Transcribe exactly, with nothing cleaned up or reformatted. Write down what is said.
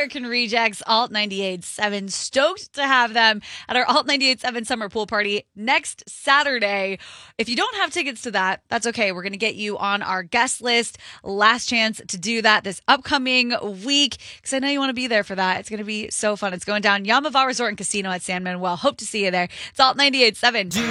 American Rejects, Alt ninety-eight point seven. Stoked to have them at our Alt ninety-eight point seven Summer Pool Party next Saturday. If you don't have tickets to that, that's okay. We're going to get you on our guest list. Last chance to do that this upcoming week because I know you want to be there for that. It's going to be so fun. It's going down Yamava Resort and Casino at San Manuel. Hope to see you there. It's Alt ninety-eight point seven.